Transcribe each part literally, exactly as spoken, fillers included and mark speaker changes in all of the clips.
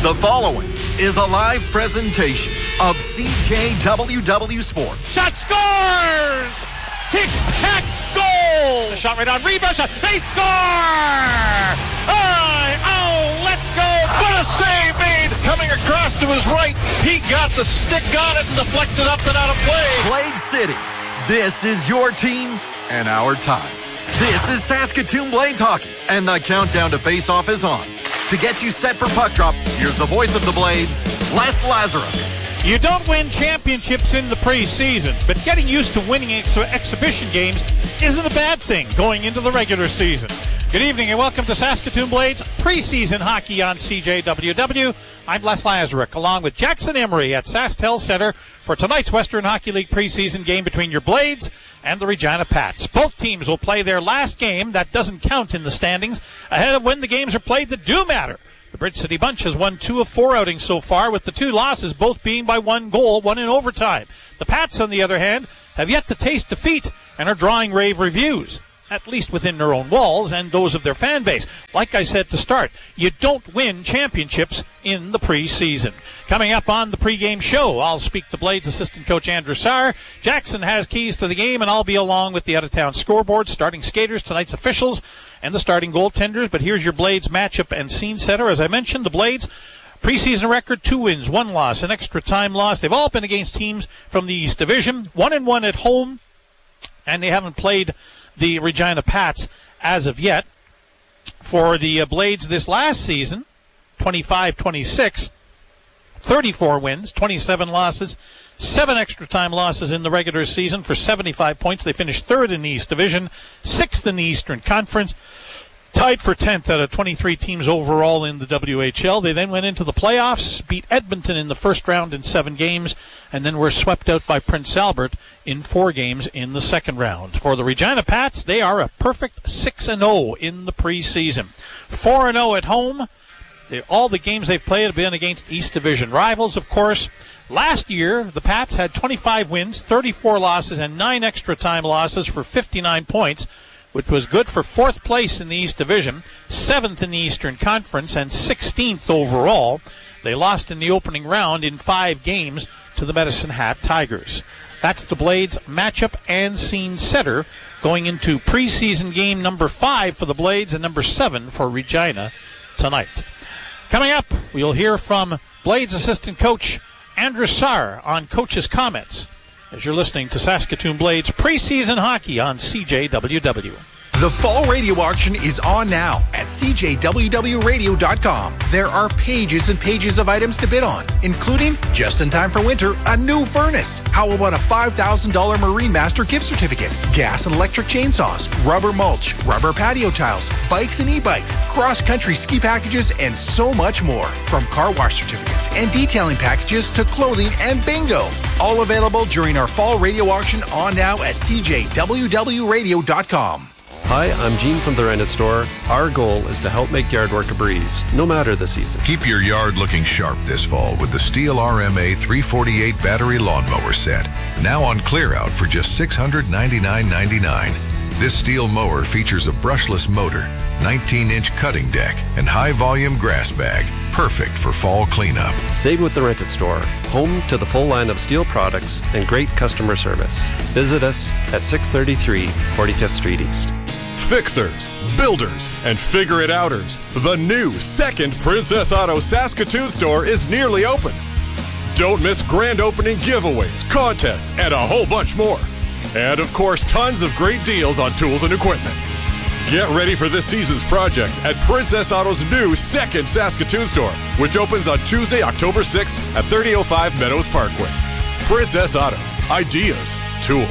Speaker 1: The following is a live presentation of C J W W Sports.
Speaker 2: Shot scores! Tic-tac goal! A shot right on rebound shot. They score! Oh, oh, let's go!
Speaker 3: What a save made! Coming across to his right. He got the stick on it and deflects it up and out of play.
Speaker 1: Blade City, this is your team and our time. This is Saskatoon Blades Hockey, and the countdown to face-off is on. To get you set for puck drop, here's the voice of the Blades, Les Lazaruk.
Speaker 2: You don't win championships in the preseason, but getting used to winning ex- exhibition games isn't a bad thing going into the regular season. Good evening and welcome to Saskatoon Blades preseason hockey on C J W W. I'm Les Lazaruk, along with Jackson Emery at SaskTel Center for tonight's Western Hockey League preseason game between your Blades and the Regina Pats. Both teams will play their last game, that doesn't count in the standings, ahead of when the games are played that do matter. The Bridge City Bunch has won two of four outings so far, with the two losses both being by one goal, one in overtime. The Pats, on the other hand, have yet to taste defeat and are drawing rave reviews, at least within their own walls and those of their fan base. Like I said to start, you don't win championships in the preseason. Coming up on the pregame show, I'll speak to Blades assistant coach Andrew Sarr. Jackson has keys to the game, and I'll be along with the out-of-town scoreboard, starting skaters, tonight's officials, and the starting goaltenders. But here's your Blades matchup and scene setter. As I mentioned, the Blades preseason record, two wins, one loss, an extra time loss. They've all been against teams from the East Division, one and one at home, and they haven't played the Regina Pats as of yet. For the uh, Blades this last season, twenty-five twenty-six, thirty-four wins, twenty-seven losses, seven extra time losses in the regular season for seventy-five points. They finished third in the East Division, sixth in the Eastern Conference, tied for tenth out of twenty-three teams overall in the W H L. They then went into the playoffs, beat Edmonton in the first round in seven games, and then were swept out by Prince Albert in four games in the second round. For the Regina Pats, they are a perfect six and oh in the preseason. four and oh at home. They, all the games they've played have been against East Division rivals, of course. Last year, the Pats had twenty-five wins, thirty-four losses, and nine extra time losses for fifty-nine points, which was good for fourth place in the East Division, seventh in the Eastern Conference, and sixteenth overall. They lost in the opening round in five games to the Medicine Hat Tigers. That's the Blades matchup and scene setter going into preseason game number five for the Blades and number seven for Regina tonight. Coming up, we'll hear from Blades assistant coach Andrew Sarr on coach's comments as you're listening to Saskatoon Blades preseason hockey on C J W W.
Speaker 4: The fall radio auction is on now at C J W W radio dot com. There are pages and pages of items to bid on, including, just in time for winter, a new furnace. How about a five thousand dollars Marine Master gift certificate, gas and electric chainsaws, rubber mulch, rubber patio tiles, bikes and e-bikes, cross-country ski packages, and so much more. From car wash certificates and detailing packages to clothing and bingo. All available during our fall radio auction on now at C J W W radio dot com.
Speaker 5: Hi, I'm Gene from the Rented Store. Our goal is to help make yard work a breeze, no matter the season.
Speaker 6: Keep your yard looking sharp this fall with the Steel R M A three forty-eight battery lawnmower set. Now on clear out for just six hundred ninety-nine ninety-nine. This steel mower features a brushless motor, nineteen inch cutting deck, and high-volume grass bag. Perfect for fall cleanup.
Speaker 5: Save with the Rented Store, home to the full line of steel products and great customer service. Visit us at six thirty-three forty-fifth Street East.
Speaker 7: Fixers, builders, and figure-it-outers. The new second Princess Auto Saskatoon store is nearly open. Don't miss grand opening giveaways, contests, and a whole bunch more. And, of course, tons of great deals on tools and equipment. Get ready for this season's projects at Princess Auto's new second Saskatoon store, which opens on Tuesday, October sixth at thirty oh five Meadows Parkway. Princess Auto. Ideas. Tools.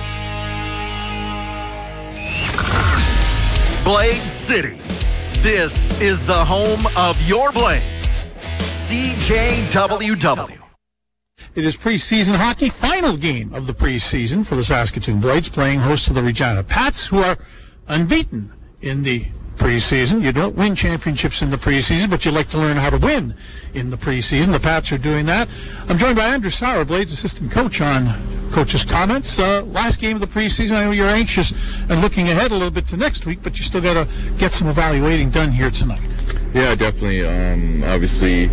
Speaker 1: Blade City, this is the home of your Blades. C J W W.
Speaker 8: It is preseason hockey, final game of the preseason for the Saskatoon Blades, playing host to the Regina Pats, who are unbeaten in the preseason. You don't win championships in the preseason, but you like to learn how to win in the preseason. The Pats are doing that. I'm joined by Andrew Sarr, Blades assistant coach, on coach's comments. Uh, last game of the preseason. I know you're anxious and looking ahead a little bit to next week, but you still got to get some evaluating done here tonight.
Speaker 9: Yeah, definitely. Um, obviously,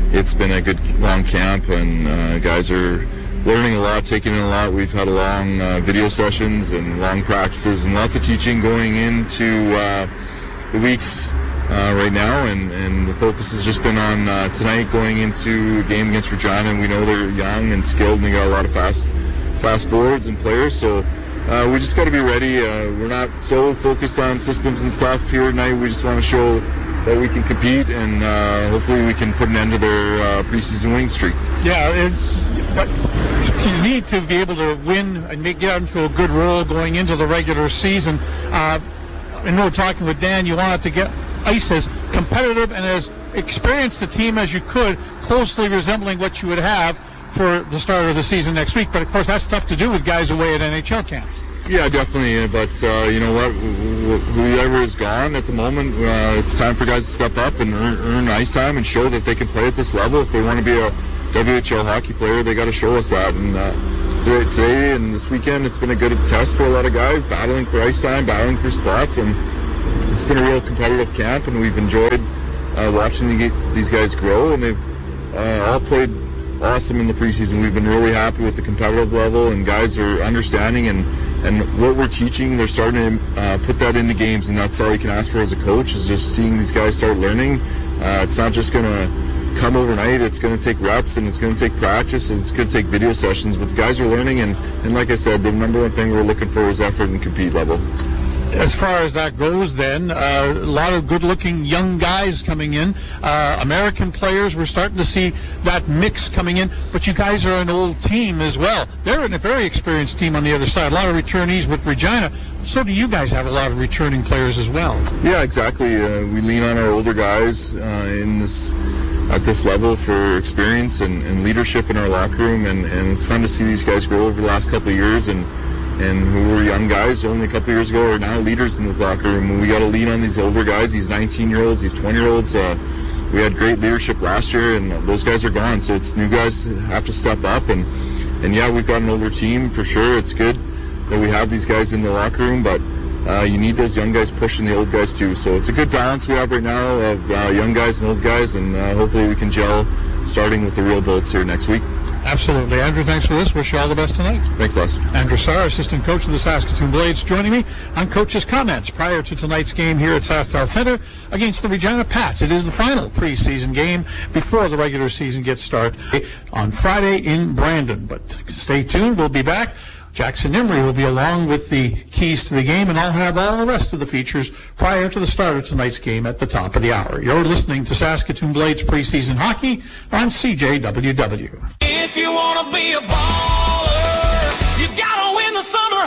Speaker 9: it's been a good long camp, and uh, guys are learning a lot, taking in a lot. We've had a long uh, video sessions and long practices and lots of teaching going into uh, the weeks uh, right now, and, and the focus has just been on uh, tonight going into a game against Regina, and we know they're young and skilled, and they got a lot of fast fast forwards and players, so uh, we just got to be ready. Uh, we're not so focused on systems and stuff here tonight. We just want to show that we can compete, and uh, hopefully we can put an end to their uh, preseason winning streak.
Speaker 8: Yeah, it, but you need to be able to win and make, get out into a good role going into the regular season. Uh, I know talking with Dan, you wanted to get ice as competitive and as experienced a team as you could, closely resembling what you would have for the start of the season next week. But, of course, that's tough to do with guys away at N H L camps.
Speaker 9: Yeah, definitely. But uh, you know what? Whoever is gone at the moment, uh, it's time for guys to step up and earn, earn ice time and show that they can play at this level. If they want to be a W H L hockey player, they got to show us that. And uh, today and this weekend, it's been a good test for a lot of guys, battling for ice time, battling for spots, and it's been a real competitive camp. And we've enjoyed uh, watching the, these guys grow, and they've uh, all played awesome in the preseason. We've been really happy with the competitive level, and guys are understanding and. And what we're teaching, they're starting to uh, put that into games, and that's all you can ask for as a coach, is just seeing these guys start learning. Uh, it's not just going to come overnight. It's going to take reps, and it's going to take practice, and it's going to take video sessions. But the guys are learning, and, and like I said, the number one thing we're looking for is effort and compete level.
Speaker 8: As far as that goes, then, uh, a lot of good-looking young guys coming in. Uh, American players, we're starting to see that mix coming in. But you guys are an old team as well. They're a very experienced team on the other side. A lot of returnees with Regina. So do you guys have a lot of returning players as well?
Speaker 9: Yeah, exactly. Uh, we lean on our older guys uh, in this at this level for experience and, and leadership in our locker room. And, and it's fun to see these guys grow over the last couple of years. And and who were young guys only a couple of years ago are now leaders in this locker room. And we got to lean on these older guys, these nineteen-year-olds, these twenty-year-olds. Uh, we had great leadership last year, and those guys are gone. So it's new guys have to step up. And, and yeah, we've got an older team for sure. It's good that we have these guys in the locker room, but uh, you need those young guys pushing the old guys too. So it's a good balance we have right now of uh, young guys and old guys, and uh, hopefully we can gel starting with the real bolts here next week.
Speaker 8: Absolutely. Andrew, thanks for this. Wish you all the best tonight.
Speaker 9: Thanks, Les.
Speaker 8: Andrew Sarr, assistant coach of the Saskatoon Blades, joining me on Coach's comments prior to tonight's game here at SaskTel Center against the Regina Pats. It is the final preseason game before the regular season gets started on Friday in Brandon. But stay tuned. We'll be back. Jackson Emery will be along with the keys to the game, and I'll have all the rest of the features prior to the start of tonight's game at the top of the hour. You're listening to Saskatoon Blades preseason hockey on C J W W.
Speaker 10: If you want to be a baller, you got to win the summer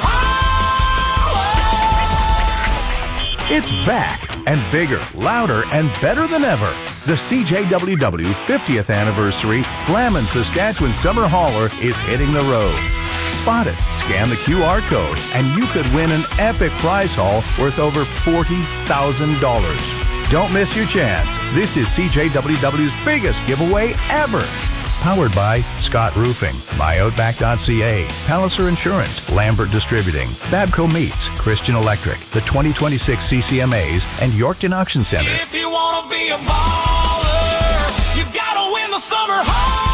Speaker 10: holler.
Speaker 11: It's back and bigger, louder, and better than ever. The C J W W fiftieth anniversary Flamin' Saskatchewan Summer Hauler is hitting the road. Spot it, scan the Q R code, and you could win an epic prize haul worth over forty thousand dollars. Don't miss your chance. This is C J W W's biggest giveaway ever. Powered by Scott Roofing, my outback dot c a, Palliser Insurance, Lambert Distributing, Babco Meats, Christian Electric, the twenty twenty-six C C M As, and Yorkton Auction Center.
Speaker 10: If you want to be a baller, you got to win the summer holler.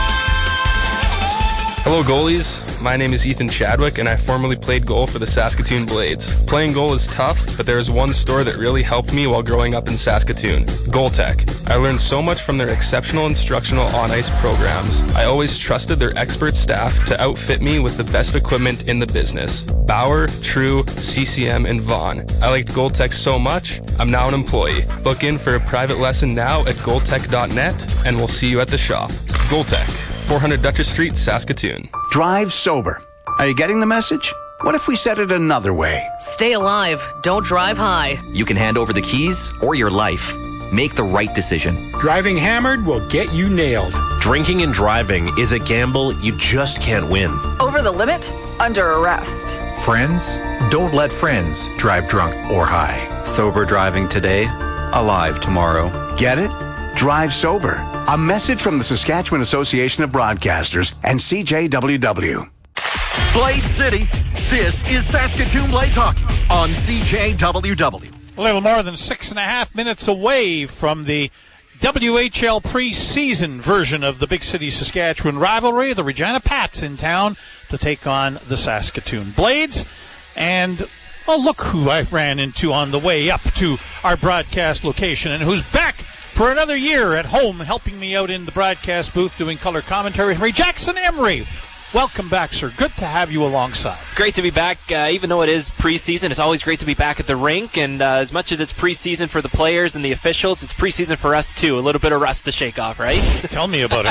Speaker 12: Hello goalies, my name is Ethan Chadwick and I formerly played goal for the Saskatoon Blades. Playing goal is tough, but there is one store that really helped me while growing up in Saskatoon, GoalTech. I learned so much from their exceptional instructional on-ice programs. I always trusted their expert staff to outfit me with the best equipment in the business. Bauer, True, C C M, and Vaughn. I liked GoalTech so much, I'm now an employee. Book in for a private lesson now at goaltech dot net and we'll see you at the shop. GoalTech, four hundred Dutchess Street, Saskatoon.
Speaker 11: Drive sober. Are you getting the message? What if we said it another way?
Speaker 13: Stay alive. Don't drive high.
Speaker 14: You can hand over the keys or your life. Make the right decision.
Speaker 15: Driving hammered will get you nailed.
Speaker 16: Drinking and driving is a gamble you just can't win.
Speaker 17: Over the limit? Under arrest.
Speaker 4: Friends? Don't let friends drive drunk or high.
Speaker 18: Sober driving today, alive tomorrow.
Speaker 11: Get it? Drive sober. A message from the Saskatchewan Association of Broadcasters and C J W W.
Speaker 1: Blade City, this is Saskatoon Blades Hockey on C J W W.
Speaker 2: A little more than six and a half minutes away from the W H L preseason version of the Big City Saskatchewan rivalry. The Regina Pats in town to take on the Saskatoon Blades. And, well, look who I ran into on the way up to our broadcast location and who's back for another year at home helping me out in the broadcast booth doing color commentary. Henry Jackson Emery. Welcome back, sir. Good to have you alongside.
Speaker 19: Great to be back. Uh, even though it is preseason, it's always great to be back at the rink. And uh, as much as it's preseason for the players and the officials, it's preseason for us, too. A little bit of rust to shake off, right?
Speaker 2: Tell me about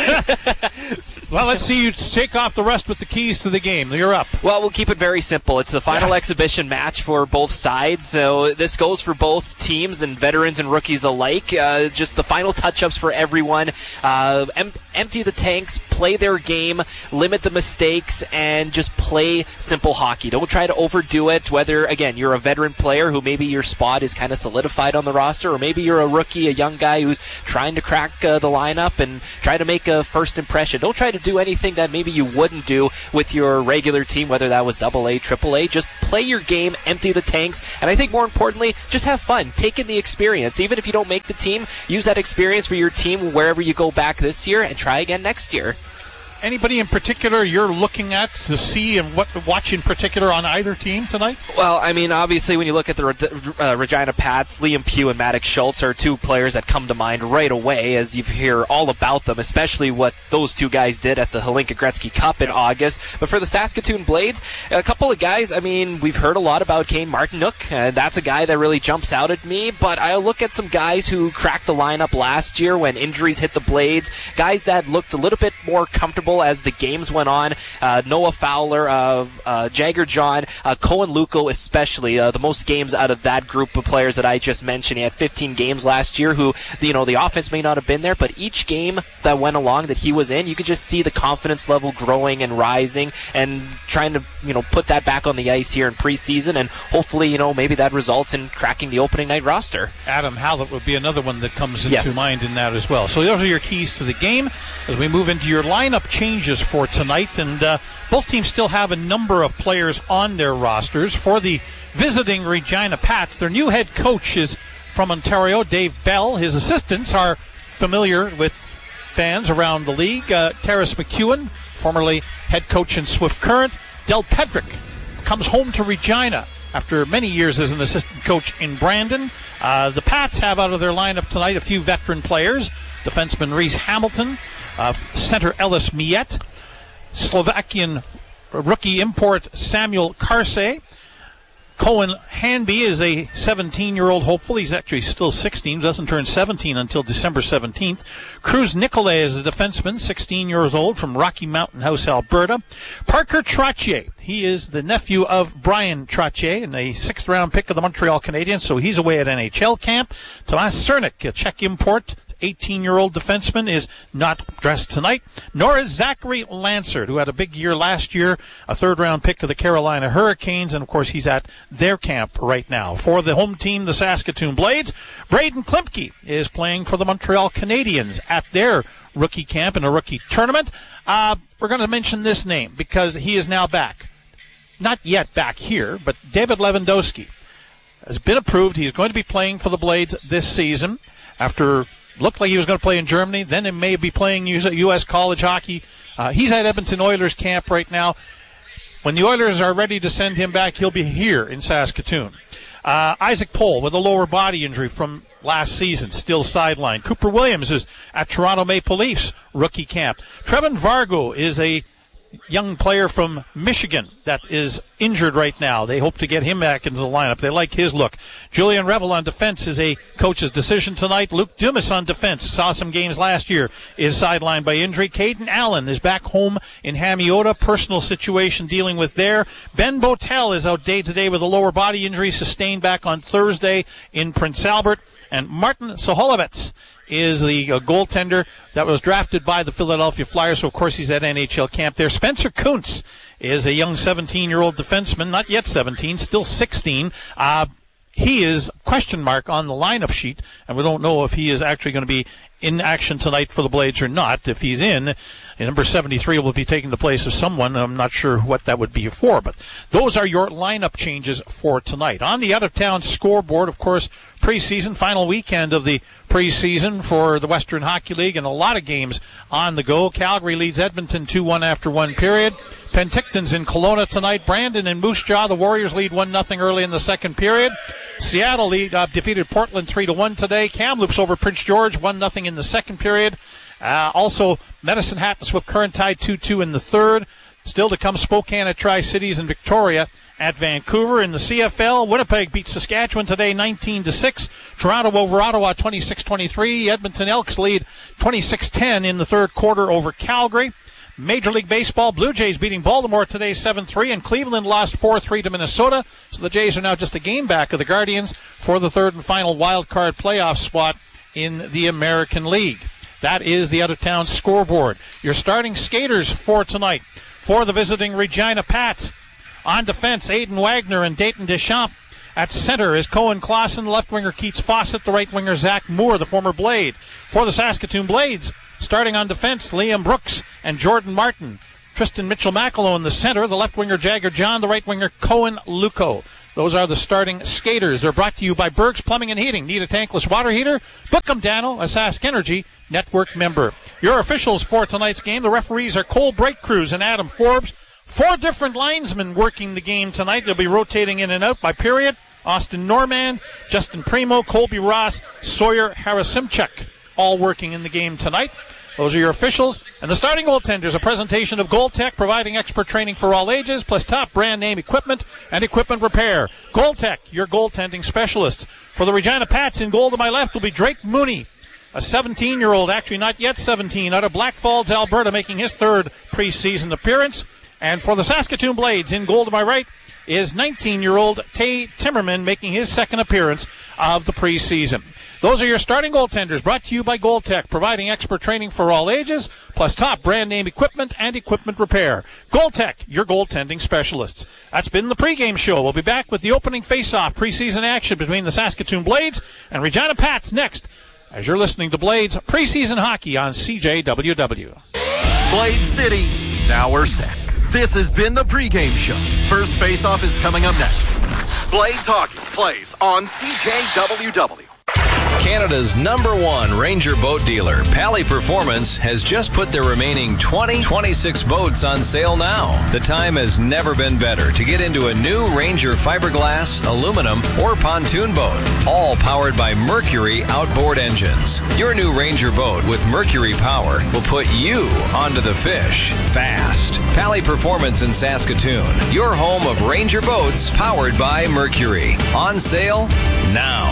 Speaker 2: it. Well, let's see you shake off the rust with the keys to the game. You're up.
Speaker 19: Well, we'll keep it very simple. It's the final yeah. exhibition match for both sides. So this goes for both teams and veterans and rookies alike. Uh, just the final touch-ups for everyone. Uh, em- empty the tanks, play their game, limit the mistakes, and just play simple hockey. Don't try to overdo it, whether, again, you're a veteran player who maybe your spot is kind of solidified on the roster, or maybe you're a rookie, a young guy who's trying to crack uh, the lineup and try to make a first impression. Don't try to do anything that maybe you wouldn't do with your regular team, whether that was double A, triple A. Just play your game, empty the tanks, and I think more importantly, just have fun. Take in the experience. Even if you don't make the team, use that experience for your team wherever you go back this year and try again next year.
Speaker 2: Anybody in particular you're looking at to see and what watch in particular on either team tonight?
Speaker 19: Well, I mean, obviously, when you look at the uh, Regina Pats, Liam Pugh and Maddox Schultz are two players that come to mind right away as you hear all about them, especially what those two guys did at the Hlinka Gretzky Cup in August. But for the Saskatoon Blades, a couple of guys, I mean, we've heard a lot about Kane Martinook, and that's a guy that really jumps out at me. But I look at some guys who cracked the lineup last year when injuries hit the Blades, guys that looked a little bit more comfortable as the games went on. uh, Noah Fowler, uh, uh, Jagger John, uh, Cohen Luco especially, uh, the most games out of that group of players that I just mentioned. He had fifteen games last year who, you know, the offense may not have been there, but each game that went along that he was in, you could just see the confidence level growing and rising and trying to, you know, put that back on the ice here in preseason, and hopefully, you know, maybe that results in cracking the opening night roster.
Speaker 2: Adam Hallett would be another one that comes into
Speaker 19: yes.
Speaker 2: mind in that as well. So those are your keys to the game as we move into your lineup changes for tonight, and uh, both teams still have a number of players on their rosters. For the visiting Regina Pats, their new head coach is from Ontario, Dave Bell. His assistants are familiar with fans around the league. Uh, Terrace McEwen, formerly head coach in Swift Current. Del Pedrick comes home to Regina after many years as an assistant coach in Brandon. Uh, the Pats have out of their lineup tonight a few veteran players. Defenseman Reese Hamilton, uh, center Ellis Miette, Slovakian rookie import Samuel Karsay. Cohen Hanby is a seventeen-year-old hopeful. He's actually still sixteen, doesn't turn seventeen until December seventeenth. Cruz Nicolay is a defenseman, sixteen years old, from Rocky Mountain House, Alberta. Parker Trottier, he is the nephew of Brian Trottier, and a sixth-round pick of the Montreal Canadiens, so he's away at N H L camp. Tomas Cernik, a Czech import, eighteen-year-old defenseman, is not dressed tonight, nor is Zachary Lansard, who had a big year last year, a third-round pick of the Carolina Hurricanes, and, of course, he's at their camp right now. For the home team, the Saskatoon Blades, Braden Klimke is playing for the Montreal Canadiens at their rookie camp in a rookie tournament. Uh, we're going to mention this name because he is now back. Not yet back here, but David Lewandowski has been approved. He's going to be playing for the Blades this season after looked like he was going to play in Germany, then it may be playing U S college hockey. Uh, he's at Edmonton Oilers camp right now. When the Oilers are ready to send him back, he'll be here in Saskatoon. Uh, Isaac Pohl with a lower body injury from last season, still sidelined. Cooper Williams is at Toronto Maple Leafs rookie camp. Trevin Vargo is a young player from Michigan that is injured right now. They hope to get him back into the lineup. They like his look. Julian Revel on defense is a coach's decision tonight. Luke Dumas on defense, saw some games last year, is sidelined by injury. Caden Allen is back home in Hamiota, personal situation dealing with there. Ben Botel is out day to day with a lower body injury sustained back on Thursday in Prince Albert. And Martin Soholovets is the uh, goaltender that was drafted by the Philadelphia Flyers, so of course he's at N H L camp there. Spencer Kuntz is a young seventeen-year-old defenseman, not yet seventeen, still sixteen. Uh, he is question mark on the lineup sheet, and we don't know if he is actually going to be in action tonight for the Blades or not. If he's in, number seventy-three will be taking the place of someone. I'm not sure what that would be for, but those are your lineup changes for tonight. On the out-of-town scoreboard, of course, preseason final weekend of the preseason for the Western Hockey League, and a lot of games on the go. Calgary leads Edmonton two one after one period. Penticton's in Kelowna tonight. Brandon and Moose Jaw, the Warriors lead one nothing early in the second period. Seattle lead, uh, defeated Portland three to one today. Kamloops over Prince George one nothing in the second period. Uh, also, Medicine Hat and Swift Current tied two two in the third. Still to come, Spokane at Tri-Cities and Victoria at Vancouver. In the C F L, Winnipeg beat Saskatchewan today nineteen to six. Toronto over Ottawa twenty-six twenty-three. Edmonton Elks lead twenty-six ten in the third quarter over Calgary. Major League Baseball, Blue Jays beating Baltimore today seven three, and Cleveland lost four three to Minnesota. So the Jays are now just a game back of the Guardians for the third and final wild card playoff spot in the American League. That is the out-of-town scoreboard. Your starting skaters for tonight. For the visiting Regina Pats, on defense, Aiden Wagner and Dayton Deschamps. At center is Cohen Clausen, left winger Keats Fawcett, the right winger Zach Moore, the former Blade. For the Saskatoon Blades, starting on defense, Liam Brooks and Jordan Martin. Tristan Mitchell-Macalo in the center, the left winger Jagger John, the right winger Cohen Luco. Those are the starting skaters. They're brought to you by Berg's Plumbing and Heating. Need a tankless water heater? Book 'em, Dano, a Sask Energy Network member. Your officials for tonight's game, the referees are Cole Breakcrews and Adam Forbes. Four different linesmen working the game tonight. They'll be rotating in and out by period. Austin Norman, Justin Primo, Colby Ross, Sawyer Harasimchuk, all working in the game tonight. Those are your officials. And the starting goaltenders, a presentation of GoalTech, providing expert training for all ages, plus top brand name equipment and equipment repair. GoalTech, your goaltending specialists. For the Regina Pats, in goal to my left will be Drake Mooney, a seventeen-year-old, actually not yet seventeen, out of Black Falls, Alberta, making his third preseason appearance. And for the Saskatoon Blades, in goal to my right is nineteen-year-old Tay Timmerman, making his second appearance of the preseason. Those are your starting goaltenders, brought to you by GoalTech, providing expert training for all ages, plus top brand name equipment and equipment repair. GoalTech, your goaltending specialists. That's been the pregame show. We'll be back with the opening face-off preseason action between the Saskatoon Blades and Regina Pats next, as you're listening to Blades preseason hockey on C J W W.
Speaker 1: Blade City, now we're set. This has been the pregame show. First face-off is coming up next. Blades Hockey plays on C J W W.
Speaker 20: Canada's number one Ranger boat dealer, Pally Performance, has just put their remaining twenty twenty-six boats on sale now. The time has never been better to get into a new Ranger fiberglass, aluminum, or pontoon boat, all powered by Mercury outboard engines. Your new Ranger boat with Mercury power will put you onto the fish fast. Pally Performance in Saskatoon, your home of Ranger boats powered by Mercury. On sale now.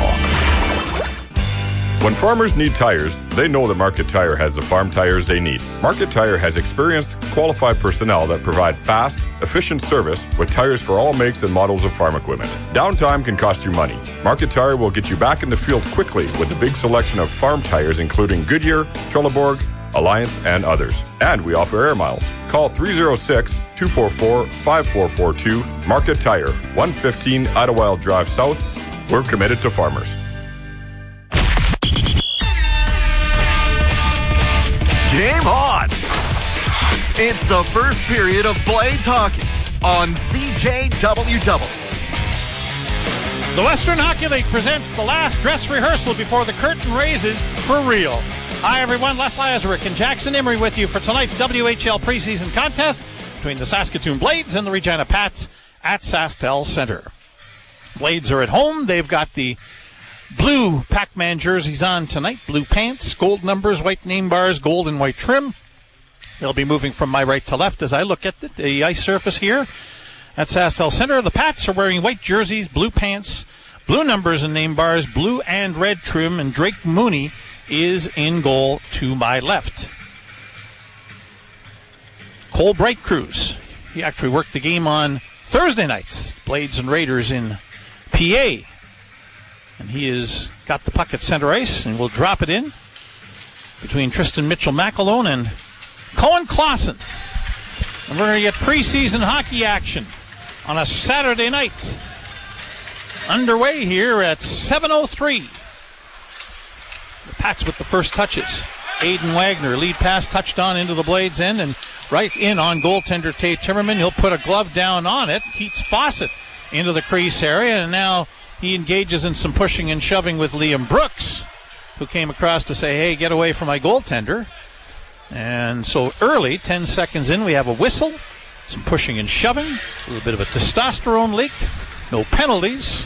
Speaker 21: When farmers need tires, they know that Market Tire has the farm tires they need. Market Tire has experienced, qualified personnel that provide fast, efficient service with tires for all makes and models of farm equipment. Downtime can cost you money. Market Tire will get you back in the field quickly with a big selection of farm tires including Goodyear, Trelleborg, Alliance, and others. And we offer air miles. Call three oh six, two four four, five four four two. Market Tire, one fifteen Idlewild Drive South. We're committed to farmers.
Speaker 1: Game on! It's the first period of Blades Hockey on C J W W.
Speaker 2: The Western Hockey League presents the last dress rehearsal before the curtain raises for real. Hi, everyone. Les Lazaruk and Jackson Emery with you for tonight's W H L preseason contest between the Saskatoon Blades and the Regina Pats at SaskTel Center. Blades are at home. They've got the blue Pac-Man jerseys on tonight. Blue pants, gold numbers, white name bars, gold and white trim. They'll be moving from my right to left as I look at the, the ice surface here at SaskTel Center. The Pats are wearing white jerseys, blue pants, blue numbers and name bars, blue and red trim, and Drake Mooney is in goal to my left. Cole Breakcrews, he actually worked the game on Thursday night, Blades and Raiders in P A. And he has got the puck at center ice and will drop it in between Tristan Mitchell-Macalone and Cohen Clausen. And we're going to get preseason hockey action on a Saturday night. Underway here at seven oh three. The Pats with the first touches. Aiden Wagner, lead pass touched on into the Blades' end and right in on goaltender Tate Timmerman. He'll put a glove down on it. Keats Fawcett into the crease area, and now he engages in some pushing and shoving with Liam Brooks. who came across to say, hey, get away from my goaltender. And so early, ten seconds in, we have a whistle, some pushing and shoving, a little bit of a testosterone leak, no penalties,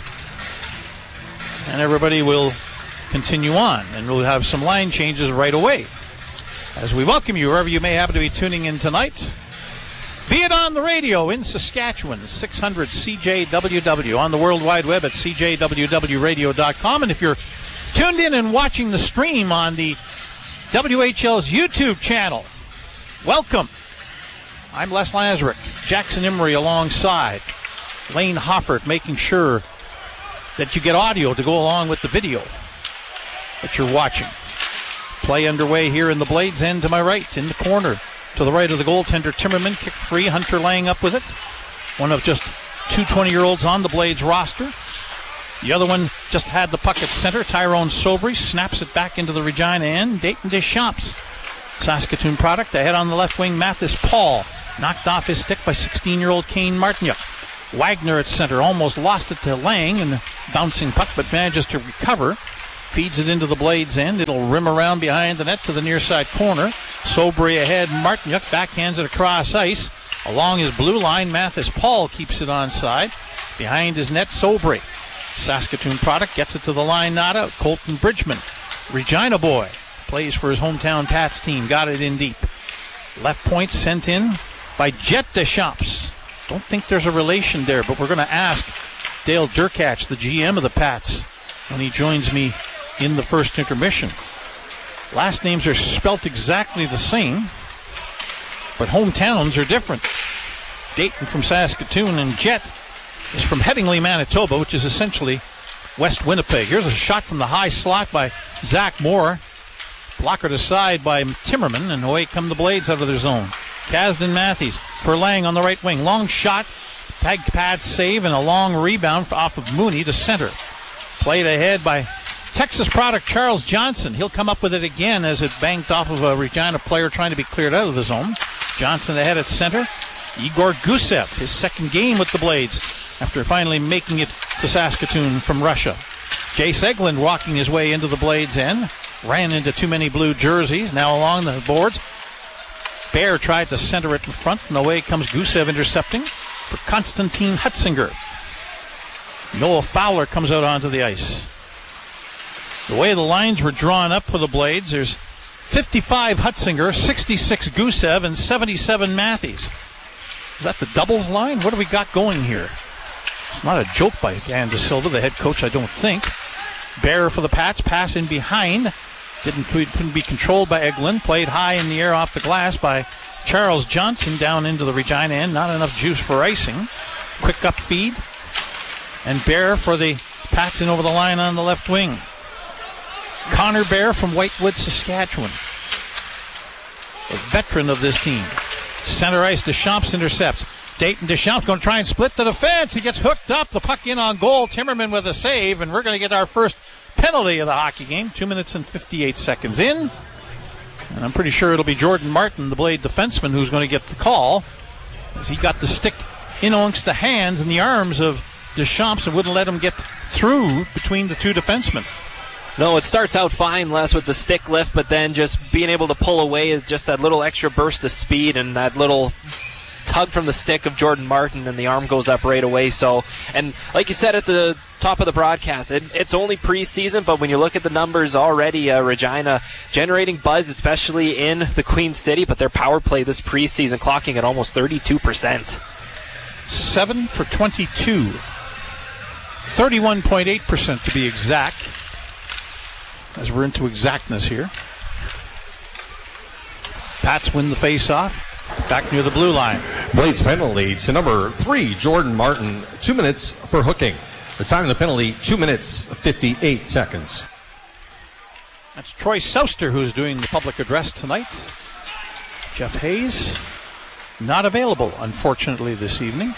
Speaker 2: and everybody will continue on, and we'll have some line changes right away. As we welcome you wherever you may happen to be tuning in tonight, be it on the radio in Saskatchewan, six hundred C J W W, on the World Wide Web at C J W W radio dot com, and if you're tuned in and watching the stream on the W H L's YouTube channel, welcome. I'm Les Lazaruk, Jackson Emery alongside, Lane Hoffert, making sure that you get audio to go along with the video that you're watching. Play underway here in the Blades end to my right, in the corner. To the right of the goaltender, Timmerman, kick free, Hunter laying up with it. One of just two twenty-year-olds on the Blades roster. The other one just had the puck at center. Tyrone Sobry snaps it back into the Regina end. Dayton Deschamps, Saskatoon product. Ahead on the left wing, Mathis Paul. Knocked off his stick by sixteen-year-old Kane Martinyuk. Wagner at center, almost lost it to Lang in the bouncing puck, but manages to recover. Feeds it into the Blades end. It'll rim around behind the net to the near side corner. Sobry ahead. Martinyuk backhands it across ice. Along his blue line, Mathis Paul keeps it onside. Behind his net, Sobry. Saskatoon product gets it to the line, not out. Colton Bridgman, Regina boy, plays for his hometown Pats team. Got it in deep. Left point sent in by Jet Deschamps. Don't think there's a relation there, but we're going to ask Dale Durkach, the G M of the Pats, when he joins me in the first intermission. Last names are spelt exactly the same, but hometowns are different. Dayton from Saskatoon, and Jet is from Headingley, Manitoba, which is essentially West Winnipeg. Here's a shot from the high slot by Zach Moore. Blockered aside by Timmerman, and away come the Blades out of their zone. Kasdan Matthews for Lang on the right wing. Long shot, tag pad save, and a long rebound off of Mooney to center. Played ahead by Texas product Charles Johnson. He'll come up with it again as it banked off of a Regina player trying to be cleared out of the zone. Johnson ahead at center. Igor Gusev, his second game with the Blades after finally making it to Saskatoon from Russia. Jace Eglund walking his way into the Blades end. Ran into too many blue jerseys. Now along the boards. Bear tried to center it in front, and away comes Gusev intercepting for Konstantin Hutzinger. Noah Fowler comes out onto the ice. The way the lines were drawn up for the Blades, there's fifty-five Hutzinger, sixty-six Gusev, and seventy-seven Matthews. Is that the doubles line? What have we got going here? It's not a joke by Dan De Silva, the head coach, I don't think. Bear for the Pats, pass in behind. Didn't couldn't be controlled by Eglund. Played high in the air off the glass by Charles Johnson down into the Regina end. Not enough juice for icing. Quick up feed. And Bear for the Pats in over the line on the left wing. Connor Bear from Whitewood, Saskatchewan. A veteran of this team. Center ice, Deschamps intercepts. Dayton Deschamps going to try and split the defense. He gets hooked up. The puck in on goal. Timmerman with a save, and we're going to get our first penalty of the hockey game. Two minutes and fifty-eight seconds in. And I'm pretty sure it'll be Jordan Martin, the Blade defenseman, who's going to get the call, as he got the stick in amongst the hands and the arms of Deschamps and wouldn't let him get through between the two defensemen.
Speaker 19: No, it starts out fine, Les, with the stick lift, but then just being able to pull away is just that little extra burst of speed and that little tug from the stick of Jordan Martin, and the arm goes up right away. So, and like you said at the top of the broadcast, it, it's only preseason, but when you look at the numbers already, uh, Regina generating buzz, especially in the Queen City, but their power play this preseason clocking at almost thirty-two percent.
Speaker 2: seven for twenty-two. thirty-one point eight percent to be exact, as we're into exactness here. Pats win the face-off. Back near the blue line.
Speaker 3: Blades penalty to number three, Jordan Martin. Two minutes for hooking. The time of the penalty, two minutes, fifty-eight seconds.
Speaker 2: That's Troy Souster who's doing the public address tonight. Jeff Hayes, not available, unfortunately, this evening.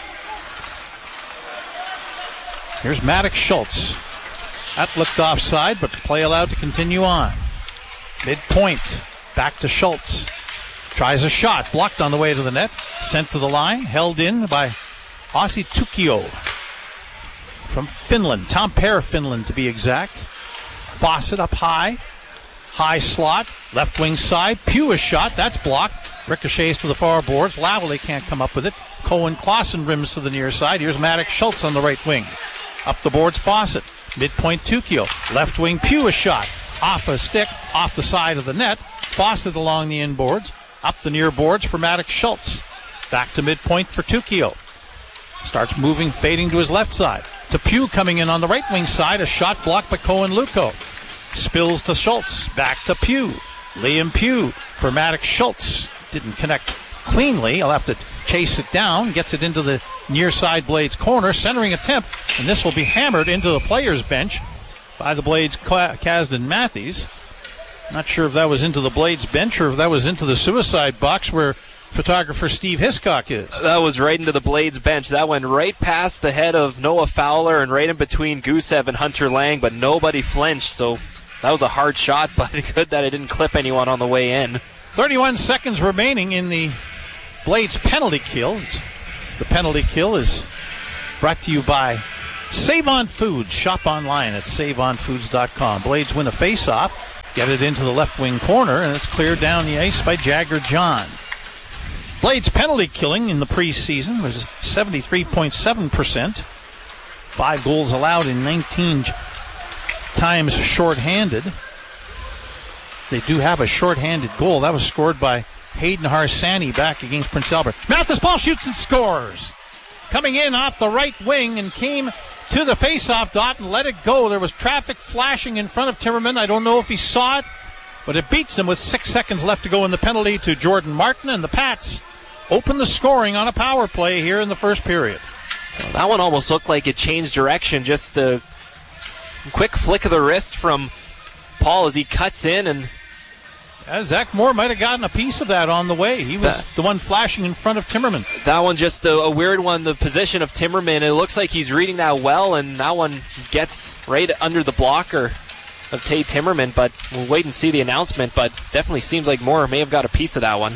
Speaker 2: Here's Maddox Schultz. That looked offside, but play allowed to continue on. Midpoint. Back to Schultz. Tries a shot, blocked on the way to the net, sent to the line, held in by Ossi Tukio from Finland, Tampere, Finland to be exact. Fawcett up high. High slot. Left wing side. Pugh a shot. That's blocked. Ricochets to the far boards. Lavalley can't come up with it. Cohen Clausen rims to the near side. Here's Maddox Schultz on the right wing. Up the boards, Fawcett. Midpoint, Tukio. Left wing, Pugh a shot. Off a stick, off the side of the net. Fawcett along the inboards. Up the near boards for Maddox Schultz. Back to midpoint for Tukio. Starts moving, fading to his left side. To Pugh coming in on the right wing side. A shot blocked by Cohen Luco. Spills to Schultz. Back to Pugh. Liam Pugh for Maddox Schultz. Didn't connect cleanly. He'll have to chase it down. Gets it into the near side Blades corner. Centering attempt. And this will be hammered into the players' bench by the Blades Kasdan Matthews. Not sure if that was into the Blades bench or if that was into the suicide box where photographer Steve Hiscock is.
Speaker 19: That was right into the Blades bench. That went right past the head of Noah Fowler and right in between Gusev and Hunter Lang, but nobody flinched, so that was a hard shot, but good that it didn't clip anyone on the way in.
Speaker 2: thirty-one seconds remaining in the Blades penalty kill. The penalty kill is brought to you by Save On Foods. Shop online at save on foods dot com. Blades win a face-off, get it into the left wing corner, and it's cleared down the ice by Jagger John. Blades penalty killing in the preseason was seventy-three point seven percent. Five goals allowed in nineteen times shorthanded. They do have a shorthanded goal. That was scored by Hayden Harsani back against Prince Albert. Mathis Paul shoots and scores. Coming in off the right wing and came to the face-off dot and let it go. There was traffic flashing in front of Timmerman. I don't know if he saw it, but it beats him with six seconds left to go in the penalty to Jordan Martin, and the Pats open the scoring on a power play here in the first period.
Speaker 19: Well, that one almost looked like it changed direction. Just a quick flick of the wrist from Paul as he cuts in, and
Speaker 2: Uh, Zach Moore might have gotten a piece of that on the way. He was
Speaker 19: that,
Speaker 2: the one flashing in front of Timmerman.
Speaker 19: That one just a, a weird one, the position of Timmerman. It looks like he's reading that well, and that one gets right under the blocker of Tate Timmerman, but we'll wait and see the announcement, but definitely seems like Moore may have got a piece of that one.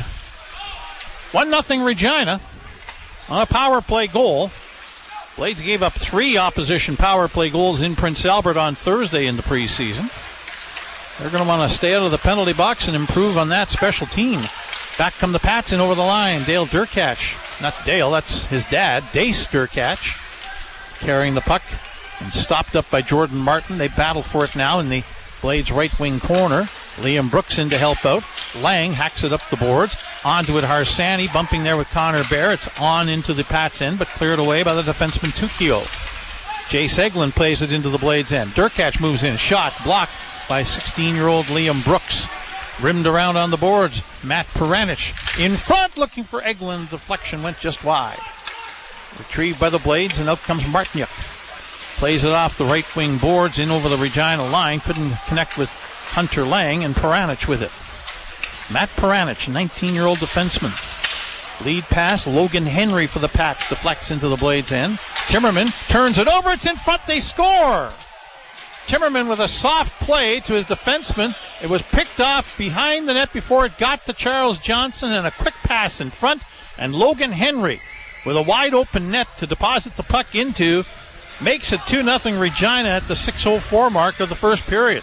Speaker 2: one nothing Regina on a power play goal. Blades gave up three opposition power play goals in Prince Albert on Thursday in the preseason. They're going to want to stay out of the penalty box and improve on that special team. Back come the Pats in over the line. Dale Durkach. Not Dale, that's his dad. Dace Durkach carrying the puck and stopped up by Jordan Martin. They battle for it now in the Blades right wing corner. Liam Brooks in to help out. Lang hacks it up the boards. Onto it Harsani, bumping there with Connor Bear. It's on into the Pats end, but cleared away by the defenseman Tukio. Jace Eglin plays it into the Blades end. Durkach moves in. Shot blocked by sixteen-year-old Liam Brooks. Rimmed around on the boards. Matt Peranich in front looking for Eglin. Deflection went just wide. Retrieved by the Blades, and out comes Martiniuk. Plays it off the right wing boards in over the Regina line. Couldn't connect with Hunter Lang, and Peranich with it. Matt Peranich, nineteen-year-old defenseman. Lead pass, Logan Henry for the Pats. Deflects into the Blades end. Timmerman turns it over. It's in front. They score. Timmerman with a soft play to his defenseman. It was picked off behind the net before it got to Charles Johnson, and a quick pass in front. And Logan Henry with a wide open net to deposit the puck into makes it two nothing Regina at the six oh four mark of the first period.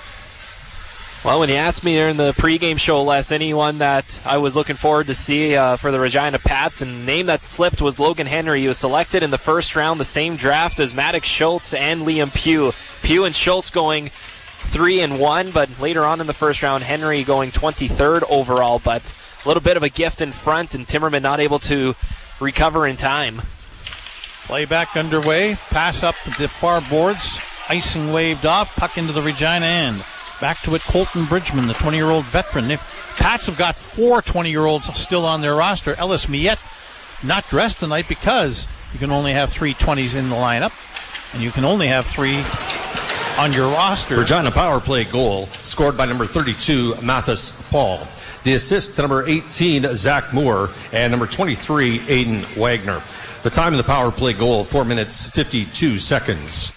Speaker 19: Well, when you asked me during the pregame show, Les, anyone that I was looking forward to see uh, for the Regina Pats, and the name that slipped was Logan Henry. He was selected in the first round, the same draft as Maddox Schultz and Liam Pugh. Pugh and Schultz going three and one, but later on in the first round, Henry going twenty-third overall. But a little bit of a gift in front, and Timmerman not able to recover in time.
Speaker 2: Play back underway. Pass up the far boards. Icing waved off. Puck into the Regina end. Back to it, Colton Bridgman, the twenty-year-old veteran. The Pats have got four twenty-year-olds still on their roster. Ellis Miette not dressed tonight because you can only have three twenties in the lineup, and you can only have three on your roster.
Speaker 3: Regina power play goal scored by number thirty-two, Mathis Paul. The assist to number eighteen, Zach Moore, and number twenty-three, Aiden Wagner. The time of the power play goal, four minutes, fifty-two seconds.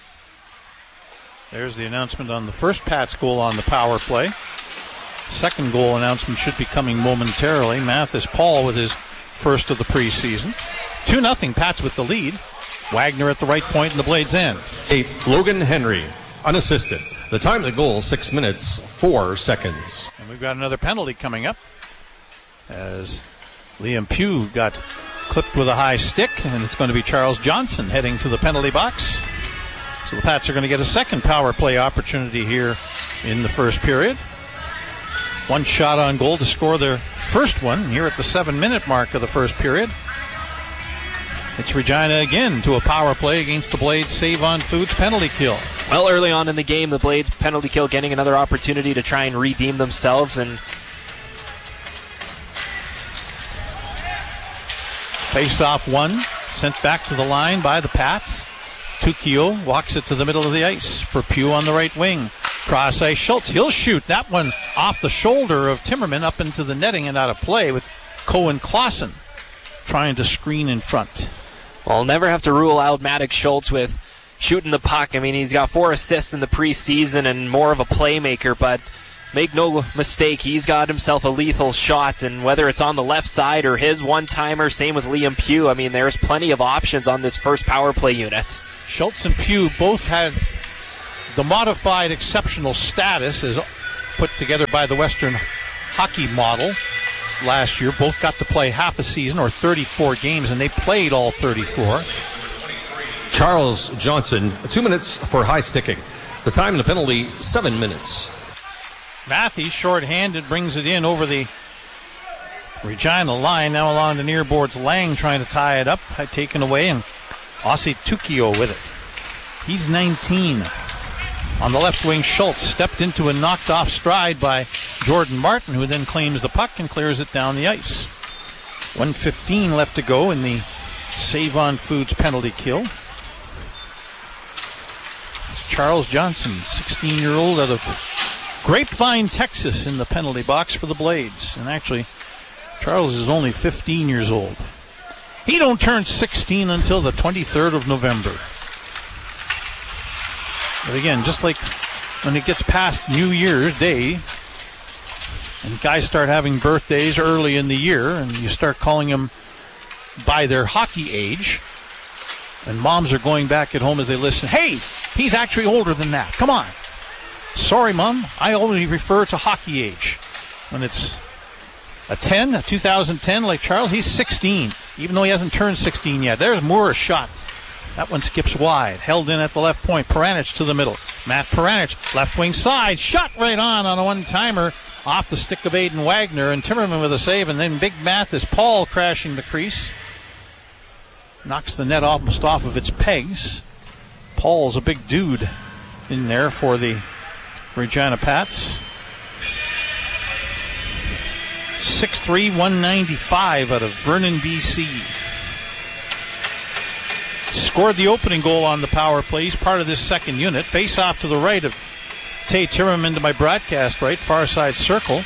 Speaker 2: There's the announcement on the first Pats goal on the power play. Second goal announcement should be coming momentarily. Mathis Paul with his first of the preseason. two nothing Pats with the lead. Wagner at the right point in the Blades end.
Speaker 3: Eight, Logan Henry. unassisted. The time of the goal, six minutes, four seconds.
Speaker 2: And we've got another penalty coming up as Liam Pugh got clipped with a high stick, and it's going to be Charles Johnson heading to the penalty box. So the Pats are going to get a second power play opportunity here in the first period. One shot on goal to score their first one here at the seven-minute mark of the first period. It's Regina again to a power play against the Blades Save-On Foods penalty kill.
Speaker 19: Well, early on in the game, the Blades penalty kill getting another opportunity to try and redeem themselves, and
Speaker 2: face-off one, sent back to the line by the Pats. Tukio walks it to the middle of the ice for Pugh on the right wing. Cross ice, Schultz, he'll shoot that one off the shoulder of Timmerman up into the netting and out of play with Cohen Clausen trying to screen in front.
Speaker 19: Well, I'll never have to rule out Maddox Schultz with shooting the puck. I mean, he's got four assists in the preseason and more of a playmaker, but make no mistake, he's got himself a lethal shot, and whether it's on the left side or his one-timer, same with Liam Pugh, I mean, there's plenty of options on this first power play unit.
Speaker 2: Schultz and Pugh both had the modified exceptional status as put together by the Western Hockey Model last year. Both got to play half a season or thirty-four games, and they played all thirty-four.
Speaker 3: Charles Johnson, two minutes for high sticking. The time in the penalty, seven minutes.
Speaker 2: Matthews, short-handed, brings it in over the Regina line. Now along the near boards, Lang trying to tie it up, taken away, and Ossie Tukio with it. He's nineteen. On the left wing, Schultz stepped into a knocked off stride by Jordan Martin, who then claims the puck and clears it down the ice. one fifteen left to go in the Save-On Foods penalty kill. It's Charles Johnson, sixteen-year-old out of Grapevine, Texas, in the penalty box for the Blades. And actually, Charles is only fifteen years old. He don't turn sixteen until the twenty-third of November. But again, just like when it gets past New Year's Day, and guys start having birthdays early in the year, and you start calling them by their hockey age, and moms are going back at home as they listen, hey, he's actually older than that. Come on. Sorry, Mom, I only refer to hockey age. When it's a ten, a two thousand ten, like Charles, he's sixteen, even though he hasn't turned sixteen yet. There's Moore's shot. That one skips wide. Held in at the left point. Peranich to the middle. Matt Peranich, left wing side. Shot right on on a one-timer off the stick of Aiden Wagner. And Timmerman with a save. And then Big Mathis Paul crashing the crease. Knocks the net almost off of its pegs. Paul's a big dude in there for the Regina Pats. six three, one ninety-five out of Vernon, B C Scored the opening goal on the power play. He's part of this second unit. Face off to the right of Tay Timmerman to my broadcast right, far side circle.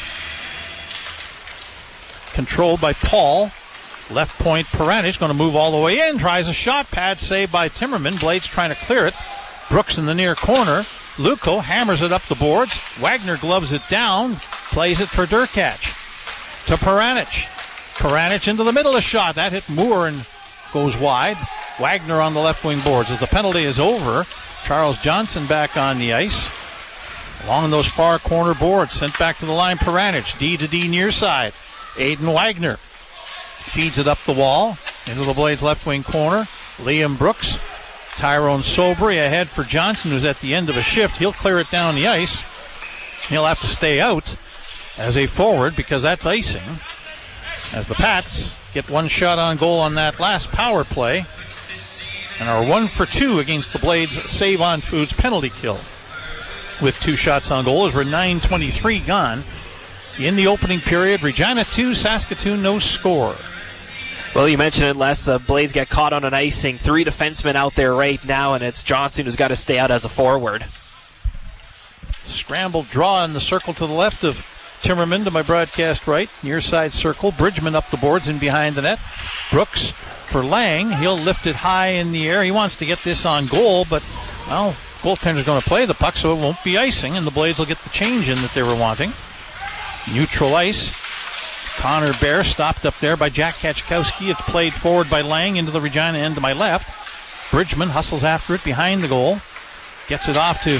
Speaker 2: Controlled by Paul. Left point, Peranich going to move all the way in. Tries a shot. Pad saved by Timmerman. Blades trying to clear it. Brooks in the near corner. Luco hammers it up the boards. Wagner gloves it down. Plays it for Durkach. To Peranich. Peranich into the middle of the shot. That hit Moore and goes wide. Wagner on the left wing boards. As the penalty is over, Charles Johnson back on the ice. Along those far corner boards, sent back to the line, Peranich. D to D near side. Aiden Wagner feeds it up the wall into the Blades left wing corner. Liam Brooks. Tyrone Sobry ahead for Johnson, who's at the end of a shift. He'll clear it down the ice. He'll have to stay out as a forward because that's icing. As the Pats get one shot on goal on that last power play and are one for two against the Blades Save-On Foods penalty kill with two shots on goal as we're nine twenty-three gone in the opening period. Regina two, Saskatoon no score.
Speaker 19: Well, you mentioned it, Les. Uh, Blades get caught on an icing. Three defensemen out there right now, and it's Johnson who's got to stay out as a forward.
Speaker 2: Scrambled draw in the circle to the left of Timmerman to my broadcast right. Near side circle. Bridgman up the boards and behind the net. Brooks for Lang. He'll lift it high in the air. He wants to get this on goal, but, well, goaltender's going to play the puck, so it won't be icing, and the Blades will get the change in that they were wanting. Neutral ice. Connor Bear stopped up there by Jack Kaczkowski. It's played forward by Lang into the Regina end to my left. Bridgman hustles after it behind the goal. Gets it off to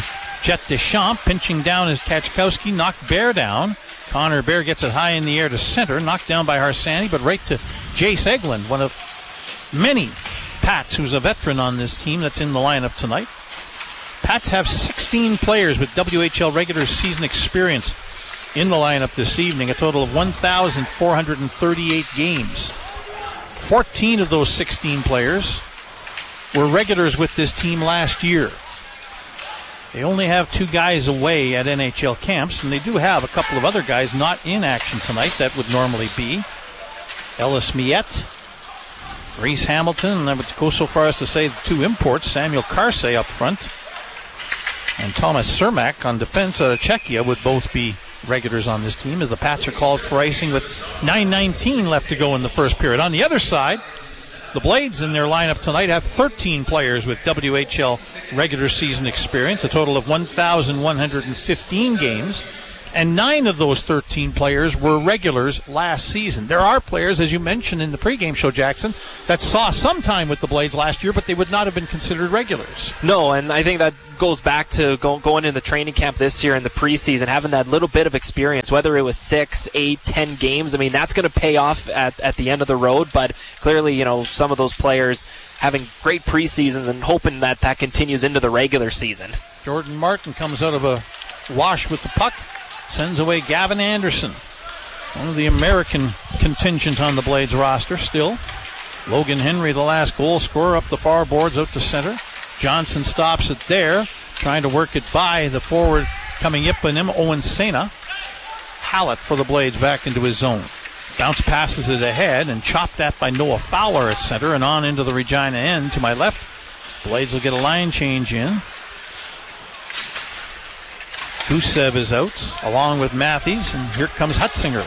Speaker 2: Jet Deschamps pinching down as Kachkowski knocked Bear down. Connor Bear gets it high in the air to center, knocked down by Harsanyi, but right to Jace Eglund, one of many Pats who's a veteran on this team that's in the lineup tonight. Pats have sixteen players with W H L regular season experience in the lineup this evening, a total of one thousand four hundred thirty-eight games. fourteen of those sixteen players were regulars with this team last year. They only have two guys away at N H L camps, and they do have a couple of other guys not in action tonight that would normally be. Ellis Miette, Reese Hamilton, and I would go so far as to say the two imports, Samuel Karsay up front, and Thomas Cermak on defense out of Czechia would both be regulars on this team as the Pats are called for icing with nine nineteen left to go in the first period. On the other side, the Blades in their lineup tonight have thirteen players with W H L regular season experience, a total of one thousand one hundred fifteen games, and nine of those thirteen players were regulars last season. There are players, as you mentioned in the pregame show, Jackson, that saw some time with the Blades last year, but they would not have been considered regulars.
Speaker 19: No, and I think that goes back to go, going in the training camp this year in the preseason, having that little bit of experience, whether it was six, eight, ten games. I mean, that's going to pay off at, at the end of the road, but clearly, you know, some of those players having great preseasons and hoping that that continues into the regular season.
Speaker 2: Jordan Martin comes out of a wash with the puck, sends away Gavin Anderson, one of the American contingent on the Blades roster still. Logan Henry, the last goal scorer, up the far boards out to center. Johnson stops it there, trying to work it by the forward coming up in him, Owen Sena. Hallett for the Blades back into his zone. Bounce passes it ahead and chopped at by Noah Fowler at center and on into the Regina end to my left. Blades will get a line change in. Gusev is out, along with Matthews, and here comes Hutzinger.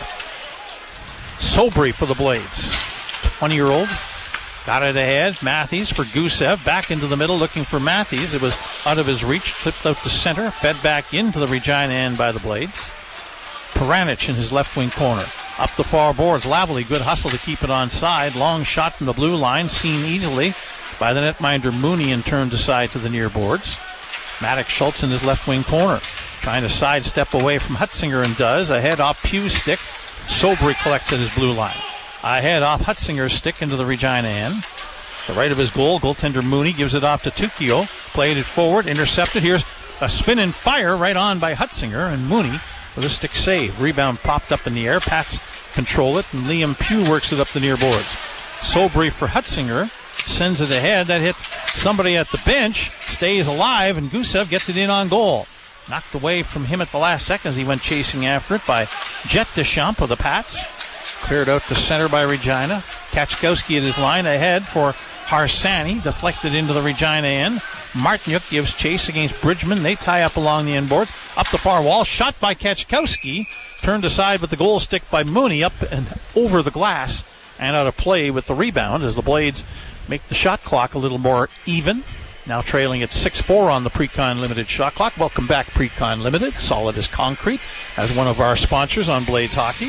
Speaker 2: Sobry for the Blades. twenty-year-old. Got it ahead. Matthews for Gusev. Back into the middle looking for Matthews. It was out of his reach. Clipped out to center. Fed back into the Regina end by the Blades. Peranich in his left wing corner. Up the far boards. Lavely, good hustle to keep it onside. Long shot from the blue line. Seen easily by the netminder Mooney and turned aside to the near boards. Maddox Schultz in his left wing corner. Trying to sidestep away from Hutzinger and does. Ahead off Pugh's stick. Sobry collects at his blue line. Ahead off Hutzinger's stick into the Regina end. The right of his goal, goaltender Mooney gives it off to Tukio. Played it forward, intercepted. Here's a spin and fire right on by Hutzinger, and Mooney with a stick save. Rebound popped up in the air. Pats control it, and Liam Pugh works it up the near boards. Sobry for Hutzinger. Sends it ahead. That hit somebody at the bench. Stays alive, and Gusev gets it in on goal. Knocked away from him at the last second as he went chasing after it by Jet Deschamps of the Pats. Cleared out to center by Regina. Kachkowski at his line ahead for Harsanyi. Deflected into the Regina end. Martinyuk gives chase against Bridgman. They tie up along the end boards. Up the far wall. Shot by Kachkowski. Turned aside with the goal stick by Mooney. Up and over the glass. And out of play with the rebound as the Blades make the shot clock a little more even. Now trailing at six four on the Precon Limited shot clock. Welcome back, Precon Limited. Solid as concrete as one of our sponsors on Blades Hockey.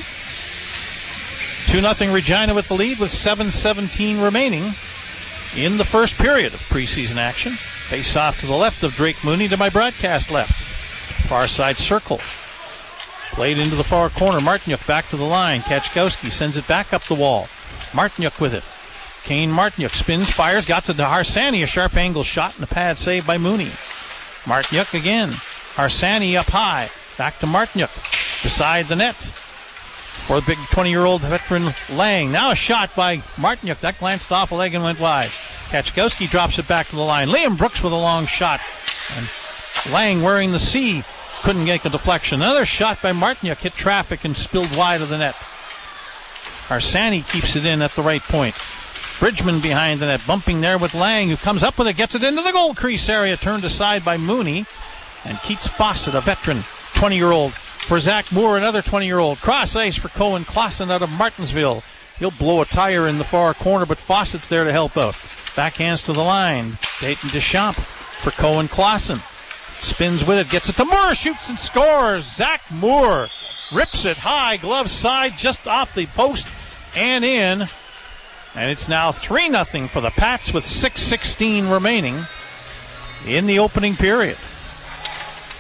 Speaker 2: two nothing Regina with the lead with seven seventeen remaining in the first period of preseason action. Face off to the left of Drake Mooney to my broadcast left. Far side circle. Played into the far corner. Martinyuk back to the line. Kachkowski sends it back up the wall. Martinyuk with it. Kane Martinyuk spins, fires, got to the Harsanyi, a sharp angle shot and a pad saved by Mooney. Martinyuk again. Harsanyi up high. Back to Martinyuk. Beside the net. For the big twenty-year-old veteran Lang. Now a shot by Martinyuk. That glanced off a leg and went wide. Kachkowski drops it back to the line. Liam Brooks with a long shot. And Lang wearing the C. Couldn't get a deflection. Another shot by Martinyuk hit traffic and spilled wide of the net. Harsanyi keeps it in at the right point. Bridgman behind the net, bumping there with Lang, who comes up with it, gets it into the goal crease area, turned aside by Mooney. And Keats Fawcett, a veteran, twenty-year-old, for Zach Moore, another twenty-year-old. Cross ice for Cohen Clausen out of Martinsville. He'll blow a tire in the far corner, but Fawcett's there to help out. Backhands to the line. Dayton Deschamps for Cohen Clausen. Spins with it, gets it to Moore, shoots and scores. Zach Moore rips it high, glove side, just off the post and in. And it's now three nothing for the Pats with six sixteen remaining in the opening period.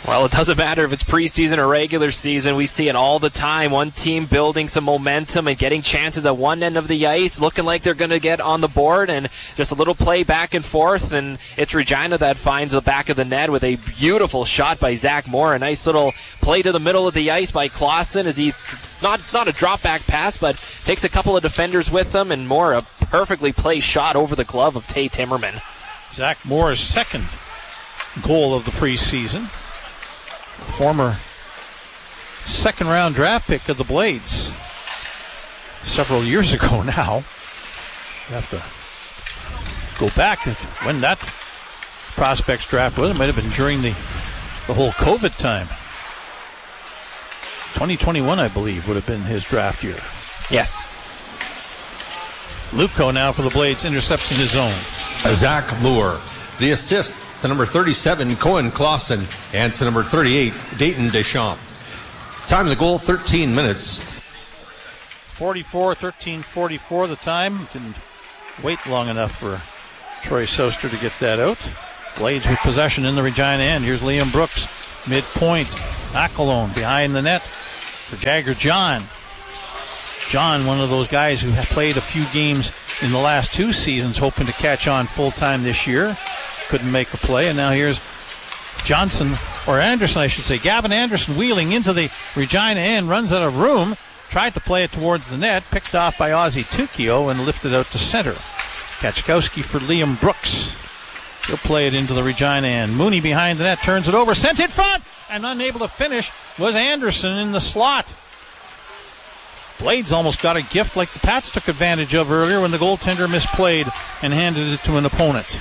Speaker 19: Well, it doesn't matter if it's preseason or regular season. We see it all the time. One team building some momentum and getting chances at one end of the ice, looking like they're going to get on the board, and just a little play back and forth, and it's Regina that finds the back of the net with a beautiful shot by Zach Moore. A nice little play to the middle of the ice by Clausen as he, not, not a drop-back pass, but takes a couple of defenders with him, and Moore, a perfectly placed shot over the glove of Tay Timmerman.
Speaker 2: Zach Moore's second goal of the preseason. Former second round draft pick of the Blades several years ago now. You have to go back when that prospects draft was. It might have been during the, the whole COVID time. twenty twenty-one, I believe, would have been his draft year.
Speaker 19: Yes.
Speaker 2: Luco now for the Blades, intercepts in his zone.
Speaker 3: Zach Moore. The assist to number thirty-seven, Cohen Clausen, and to number thirty-eight, Dayton Deschamps. Time of the goal, thirteen minutes.
Speaker 2: forty-four thirteen forty-four the time. Didn't wait long enough for Troy Soster to get that out. Blades with possession in the Regina end. Here's Liam Brooks, midpoint. Acolone behind the net for Jagger John. John, one of those guys who have played a few games in the last two seasons, hoping to catch on full-time this year. Couldn't make a play, and now here's Johnson, or Anderson, I should say. Gavin Anderson wheeling into the Regina end, runs out of room, tried to play it towards the net, picked off by Ozzie Tukio, and lifted out to center. Kachkowski for Liam Brooks. He'll play it into the Regina end. Mooney behind the net, turns it over, sent in front, and unable to finish was Anderson in the slot. Blades almost got a gift like the Pats took advantage of earlier when the goaltender misplayed and handed it to an opponent.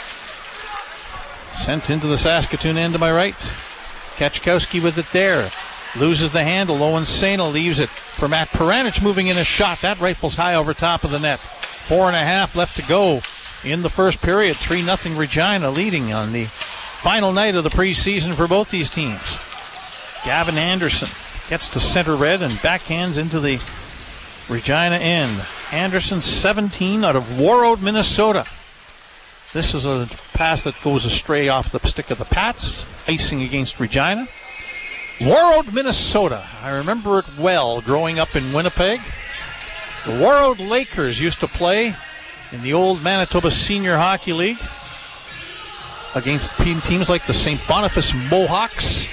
Speaker 2: Sent into the Saskatoon end to my right. Kachkowski with it there. Loses the handle. Owen Sena leaves it for Matt Peranich, moving in a shot. That rifles high over top of the net. Four and a half left to go in the first period. three nothing Regina leading on the final night of the preseason for both these teams. Gavin Anderson gets to center red and backhands into the Regina end. Anderson, seventeen out of Warroad, Minnesota. This is a pass that goes astray off the stick of the Pats, icing against Regina. Warroad, Minnesota. I remember it well growing up in Winnipeg. The Warroad Lakers used to play in the old Manitoba Senior Hockey League against teams like the Saint Boniface Mohawks.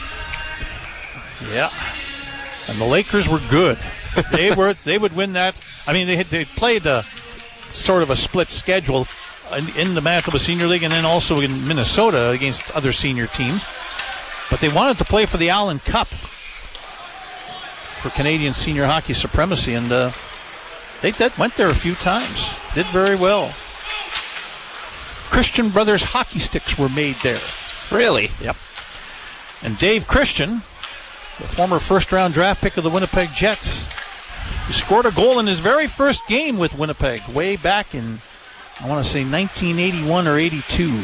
Speaker 2: Yeah. And the Lakers were good. They were. They would win that. I mean, they had, they played a sort of a split schedule in the Manitoba Senior League and then also in Minnesota against other senior teams. But they wanted to play for the Allen Cup for Canadian senior hockey supremacy, and uh, they that went there a few times. Did very well. Christian Brothers hockey sticks were made there.
Speaker 19: Really?
Speaker 2: Yep. And Dave Christian, the former first-round draft pick of the Winnipeg Jets, who scored a goal in his very first game with Winnipeg way back in, I want to say, nineteen eighty-one or eighty-two.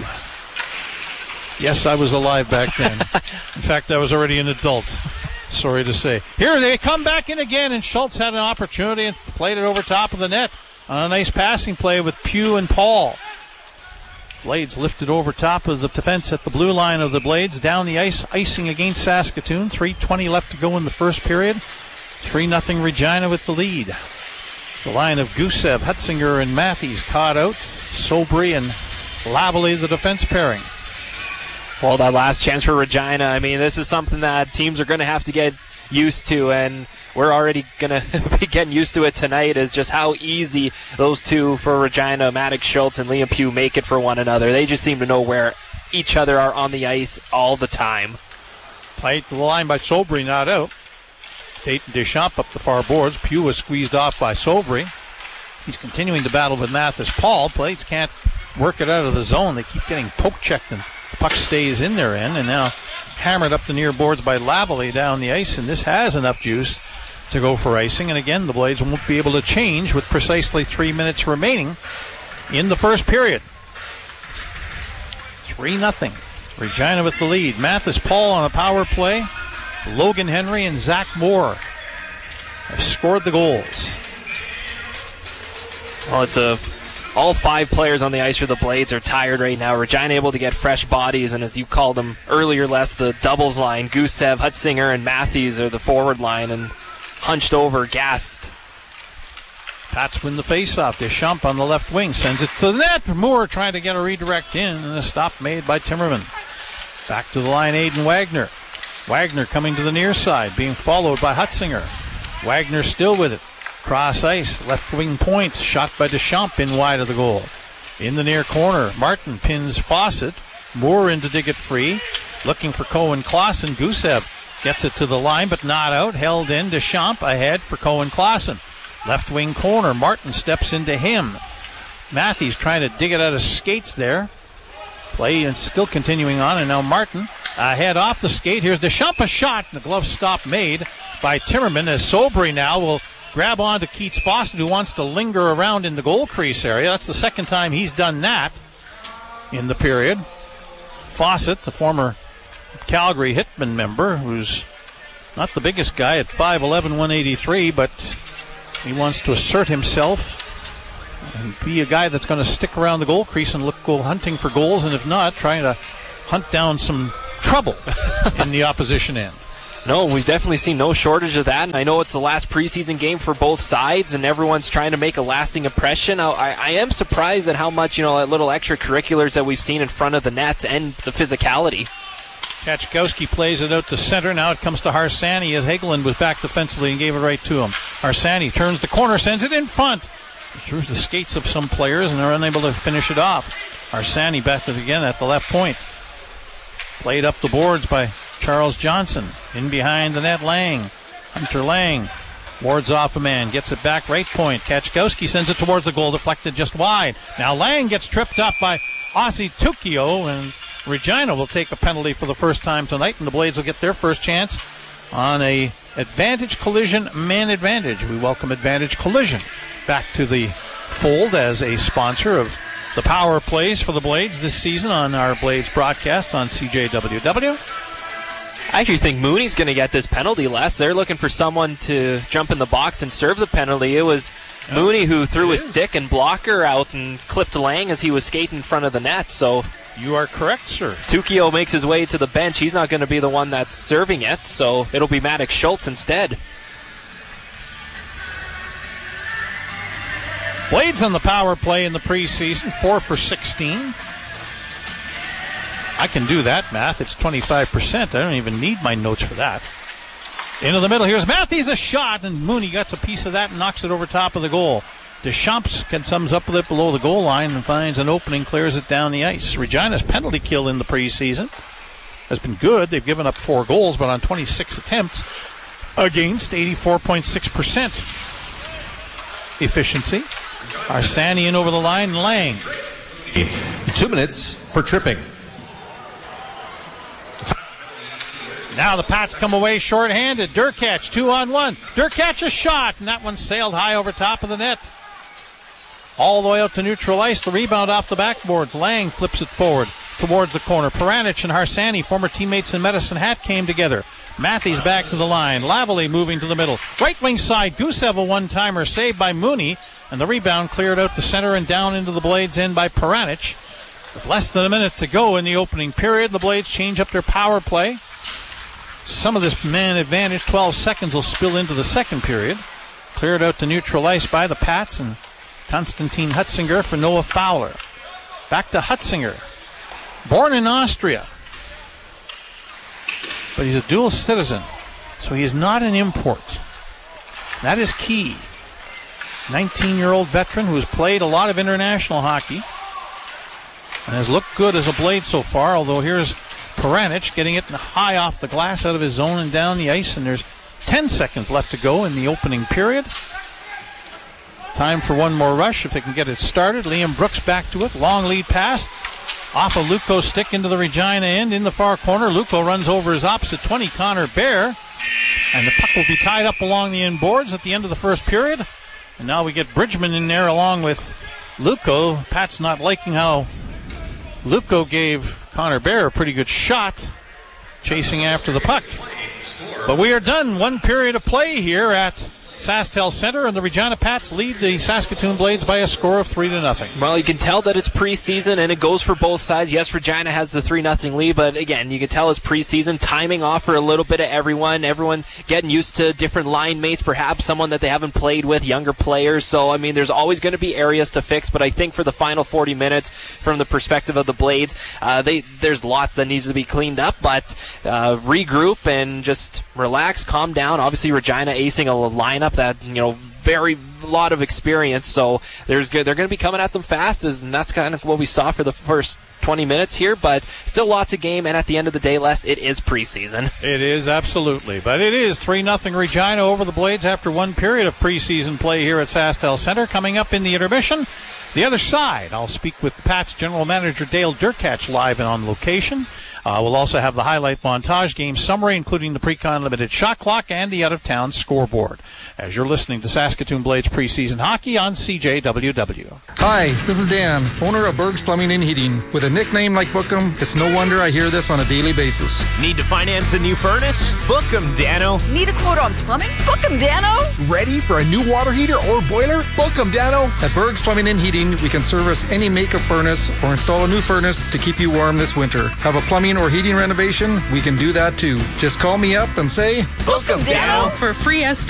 Speaker 2: Yes, I was alive back then. In fact, I was already an adult. Sorry to say. Here they come back in again, and Schultz had an opportunity and played it over top of the net on a nice passing play with Pugh and Paul. Blades lifted over top of the defense at the blue line of the Blades, down the ice, icing against Saskatoon. three twenty left to go in the first period. three nothing Regina with the lead. The line of Gusev, Hutzinger, and Matthews caught out. Sobry and Lavalley, the defense pairing.
Speaker 19: Well, that last chance for Regina, I mean, this is something that teams are going to have to get used to, and we're already going to be getting used to it tonight, is just how easy those two for Regina, Maddox Schultz and Liam Pugh, make it for one another. They just seem to know where each other are on the ice all the time.
Speaker 2: Played to the line by Sobry, not out. Dayton Deschamps up the far boards. Pugh was squeezed off by Sobry. He's continuing to battle with Mathis Paul. Blades can't work it out of the zone. They keep getting poke-checked, and the puck stays in their end, and now hammered up the near boards by Lavalley down the ice, and this has enough juice to go for icing. And again, the Blades won't be able to change with precisely three minutes remaining in the first period. three nothing. Regina with the lead. Mathis Paul on a power play. Logan Henry and Zach Moore have scored the goals.
Speaker 19: Well, it's a All five players on the ice for the Blades are tired right now. Regina able to get fresh bodies, and as you called them earlier, Les, the doubles line, Gusev, Hutzinger, and Matthews are the forward line, and hunched over, gassed.
Speaker 2: Pats win the faceoff. Deschamps on the left wing sends it to the net. Moore trying to get a redirect in, and a stop made by Timmerman. Back to the line, Aiden Wagner. Wagner coming to the near side, being followed by Hutzinger. Wagner still with it. Cross ice, left wing point, shot by Deschamps in wide of the goal. In the near corner, Martin pins Fawcett. Moore in to dig it free. Looking for Cohen Clausen. Gusev gets it to the line, but not out. Held in. Deschamps ahead for Cohen Clausen. Left wing corner, Martin steps into him. Matthews trying to dig it out of skates there. Play and still continuing on, and now Martin ahead off the skate. Here's Deschamps, a shot, and the glove stop made by Timmerman, as Sobry now will grab on to Keats Fawcett, who wants to linger around in the goal crease area. That's the second time he's done that in the period. Fawcett, the former Calgary Hitman member, who's not the biggest guy at five eleven, one eighty-three, but he wants to assert himself and be a guy that's going to stick around the goal crease and look go hunting for goals, and if not, trying to hunt down some trouble in the opposition end.
Speaker 19: No, we've definitely seen no shortage of that. I know it's the last preseason game for both sides, and everyone's trying to make a lasting impression. I, I am surprised at how much, you know, that little extracurriculars that we've seen in front of the net and the physicality.
Speaker 2: Kachkowski plays it out to center. Now it comes to Harsanyi, as Hagelin was back defensively and gave it right to him. Harsanyi turns the corner, sends it in front. Through the skates of some players, and they're unable to finish it off. Harsanyi back it again at the left point. Played up the boards by Charles Johnson. In behind the net, Lang. Hunter Lang wards off a man, gets it back right point. Kachkowski sends it towards the goal, deflected just wide. Now Lang gets tripped up by Ozzy Tukio, and Regina will take a penalty for the first time tonight, and the Blades will get their first chance on a Advantage Collision man advantage. We welcome Advantage Collision back to the fold as a sponsor of the power plays for the Blades this season on our Blades broadcast on C J W W.
Speaker 19: I actually think Mooney's going to get this penalty, Les. They're looking for someone to jump in the box and serve the penalty. It was yeah, Mooney who threw his is. stick and blocker out and clipped Lang as he was skating in front of the net. So
Speaker 2: you are correct, sir.
Speaker 19: Tukio makes his way to the bench. He's not going to be the one that's serving it, so it'll be Maddox Schultz instead.
Speaker 2: Blades on the power play in the preseason, four for sixteen. I can do that math. It's twenty-five percent. I don't even need my notes for that. Into the middle. Here's Matthews, a shot, and Mooney gets a piece of that and knocks it over top of the goal. Deschamps can sums up with it below the goal line and finds an opening, clears it down the ice. Regina's penalty kill in the preseason has been good. They've given up four goals, but on twenty-six attempts against eighty-four point six percent efficiency. Harsanyi in over the line, Lang.
Speaker 3: Two minutes for tripping.
Speaker 2: Now the Pats come away shorthanded. Durkach, two on one. Durkach, a shot, and that one sailed high over top of the net. All the way out to neutral ice. The rebound off the backboards. Lang flips it forward towards the corner. Peranich and Harsanyi, former teammates in Medicine Hat, came together. Matthews back to the line. Lavalley moving to the middle. Right wing side, Gusev, a one-timer saved by Mooney. And the rebound cleared out the center and down into the Blades end by Peranich. With less than a minute to go in the opening period, the Blades change up their power play. Some of this man advantage, twelve seconds, will spill into the second period. Cleared out to neutral ice by the Pats, and Konstantin Hutzinger for Noah Fowler. Back to Hutzinger. Born in Austria, but he's a dual citizen, so he is not an import. That is key. nineteen-year-old veteran who has played a lot of international hockey and has looked good as a Blade so far, although here's Peranich getting it high off the glass out of his zone and down the ice, and there's ten seconds left to go in the opening period. Time for one more rush if they can get it started. Liam Brooks back to it. Long lead pass. Off of Luco's stick into the Regina end. In the far corner, Luco runs over his opposite twenty, Connor Bear. And the puck will be tied up along the end boards at the end of the first period. And now we get Bridgman in there along with Luco. Pat's not liking how Luco gave Connor Bear a pretty good shot chasing after the puck. But we are done. One period of play here at SaskTel Center, and the Regina Pats lead the Saskatoon Blades by a score of three to nothing.
Speaker 19: Well, you can tell that it's preseason, and it goes for both sides. Yes, Regina has the three nothing lead, but again, you can tell it's preseason, timing off for a little bit of everyone, everyone getting used to different line mates, perhaps someone that they haven't played with, younger players. So, I mean, there's always going to be areas to fix, but I think for the final forty minutes, from the perspective of the Blades, uh, they there's lots that needs to be cleaned up, but uh, regroup and just relax, calm down. Obviously, Regina acing a lineup that, you know, very lot of experience, so there's they're going to be coming at them fast, and that's kind of what we saw for the first twenty minutes here, but still lots of game, and at the end of the day, Les, it is preseason.
Speaker 2: It is, absolutely, but it is three nothing Regina over the Blades after one period of preseason play here at SaskTel Center. Coming up in the intermission, the other side, I'll speak with Pats General Manager Dale Derkach live and on location. Uh, we'll also have the highlight montage, game summary, including the pre-con limited shot clock and the out-of-town scoreboard. As you're listening to Saskatoon Blades preseason hockey on C J W W.
Speaker 6: Hi, this is Dan, owner of Berg's Plumbing and Heating. With a nickname like Bookham, it's no wonder I hear this on a daily basis.
Speaker 16: Need to finance a new furnace? Book 'em, Dano.
Speaker 17: Need a quote on plumbing? Book 'em, Dano.
Speaker 4: Ready for a new water heater or boiler? Book 'em, Dano.
Speaker 6: At Berg's Plumbing and Heating, we can service any make of furnace or install a new furnace to keep you warm this winter. Have a plumbing or heating renovation? We can do that too. Just call me up and say,
Speaker 17: Book 'em, Dano.
Speaker 22: For free estimate